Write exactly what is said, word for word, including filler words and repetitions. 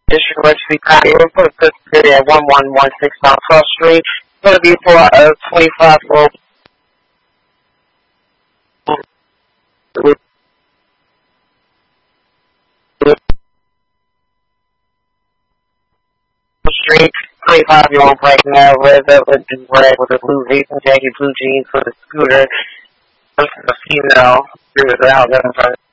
District Registry County Report City at one one one six South Cross Street. It's going to be for a twenty-five year old Street. twenty-five year old pregnant with a with red with a blue racing jacket, blue jeans with a scooter. This is a female. She was out in front.